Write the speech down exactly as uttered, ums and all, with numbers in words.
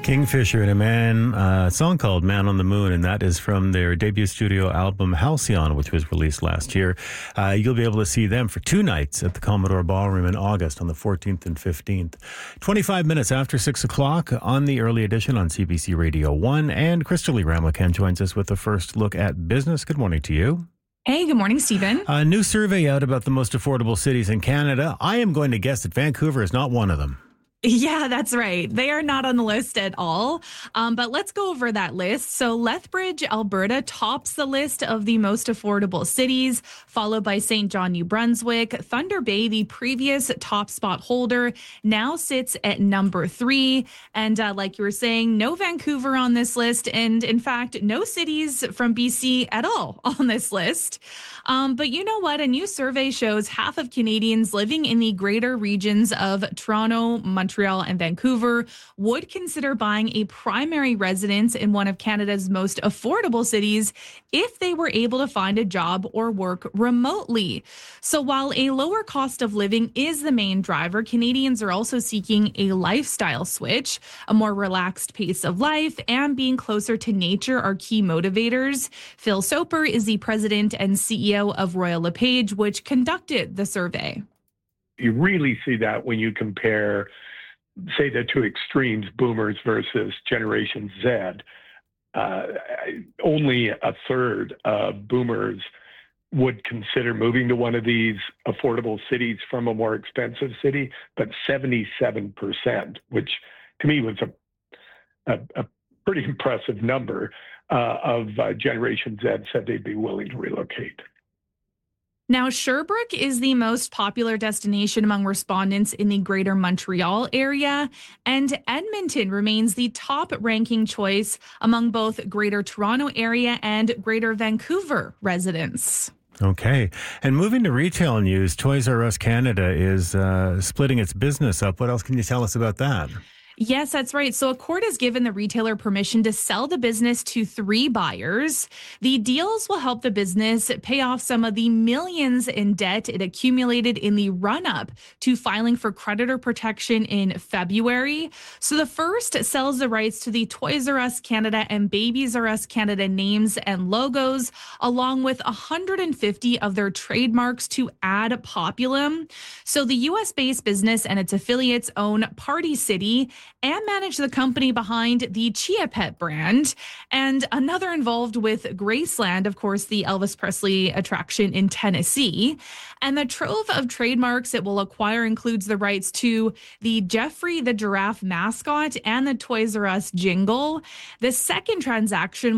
Kingfisher and a man, uh, a song called Man on the Moon, and that is from their debut studio album Halcyon, which was released last year. Uh, you'll be able to see them for two nights at the Commodore Ballroom in August on the fourteenth and fifteenth. twenty-five minutes after six o'clock on the early edition on C B C Radio one, and Crystal Lee Ramlakan joins us with a first look at business. Good morning to you. Hey, good morning, Stephen. A new survey out about the most affordable cities in Canada. I am going to guess that Vancouver is not one of them. Yeah, that's right. They are not on the list at all. Um, but let's go over that list. So Lethbridge, Alberta tops the list of the most affordable cities, followed by Saint John, New Brunswick. Thunder Bay, the previous top spot holder, now sits at number three. And uh, like you were saying, no Vancouver on this list. And in fact, no cities from B C at all on this list. Um, but you know what? A new survey shows half of Canadians living in the greater regions of Toronto, Montreal, and Vancouver would consider buying a primary residence in one of Canada's most affordable cities if they were able to find a job or work remotely. So while a lower cost of living is the main driver, Canadians are also seeking a lifestyle switch. A more relaxed pace of life and being closer to nature are key motivators. Phil Soper is the president and C E O of Royal LePage, which conducted the survey. You really see that when you compare, say, the two extremes, boomers versus Generation Z. Uh, only a third of boomers would consider moving to one of these affordable cities from a more expensive city, but seventy-seven percent, which to me was a, a, a pretty impressive number, uh, of uh, Generation Z said they'd be willing to relocate. Now, Sherbrooke is the most popular destination among respondents in the greater Montreal area, and Edmonton remains the top-ranking choice among both greater Toronto area and greater Vancouver residents. Okay. And moving to retail news, Toys R Us Canada is uh, splitting its business up. What else can you tell us about that? Yes, that's right. So a court has given the retailer permission to sell the business to three buyers. The deals will help the business pay off some of the millions in debt it accumulated in the run-up to filing for creditor protection in February. So the first sells the rights to the Toys R Us Canada and Babies R Us Canada names and logos, along with one hundred fifty of their trademarks to Ad Populum. So the U S-based business and its affiliates own Party City and manage the company behind the Chia Pet brand. And another involved with Graceland, of course, the Elvis Presley attraction in Tennessee. And the trove of trademarks it will acquire includes the rights to the Jeffrey the Giraffe mascot and the Toys R Us jingle. The second transaction